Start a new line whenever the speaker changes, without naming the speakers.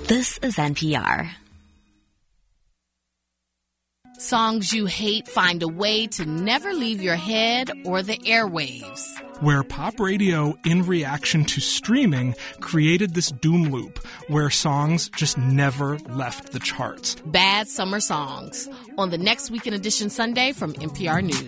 This is NPR.
Songs you hate find a way to never leave your head or the airwaves.
Where pop radio, in reaction to streaming, created this doom loop where songs just never left the charts.
Bad Summer Songs on the Next Weekend Edition Sunday from NPR News.